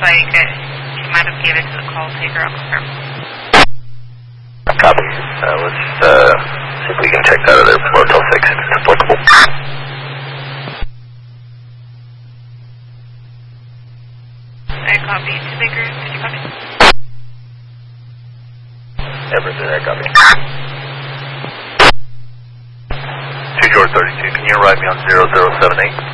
why she might have given it to the call taker. I'll confirm. Copy. Let's see if we can check that other Motel 6 if it's applicable. I copy. 2 Baker, did you copy? Everett, I copy. 2 George 32, can you arrive me on 0078?